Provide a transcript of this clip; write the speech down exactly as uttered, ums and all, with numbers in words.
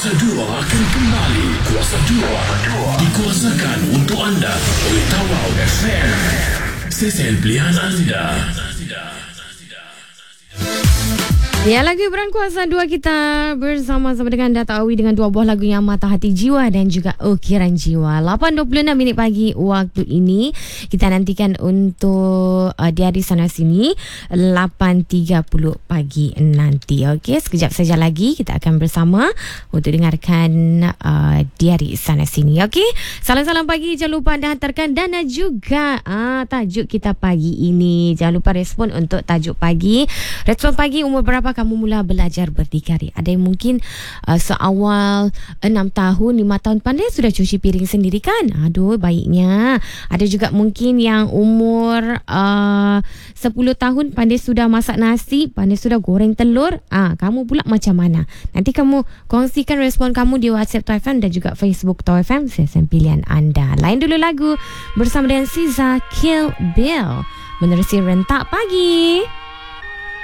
Kuasa dua akan kembali. Kuasa dua dikuasakan untuk anda oleh Tawau F M, stesen pilihan anda. Ya, lagu Ibrahim Kuasa dua kita bersama-sama dengan Dato' Awi dengan dua buah lagu yang Mata Hati Jiwa dan juga Ukiran Jiwa. lapan dua puluh enam minit pagi waktu ini. Kita nantikan untuk uh, Diari Sana Sini lapan tiga puluh pagi nanti. Okey, sekejap saja lagi kita akan bersama untuk dengarkan uh, Diari Sana Sini. Okey, salam-salam pagi. Jangan lupa anda hantarkan dan juga uh, tajuk kita pagi ini. Jangan lupa respon untuk tajuk pagi. Respon pagi, umur berapa kamu mula belajar berdikari? Ada yang mungkin uh, seawal enam tahun, lima tahun pandai sudah cuci piring sendiri kan? Aduh, baiknya. Ada juga mungkin yang umur uh, sepuluh tahun pandai sudah masak nasi, pandai sudah goreng telur. Ah, kamu pula macam mana? Nanti kamu kongsikan respon kamu di WhatsApp Tau F M dan juga Facebook Tau F M, stesen pilihan anda. Lain dulu lagu bersama dengan S Z A, Kill Bill, menerusi Rentak Pagi.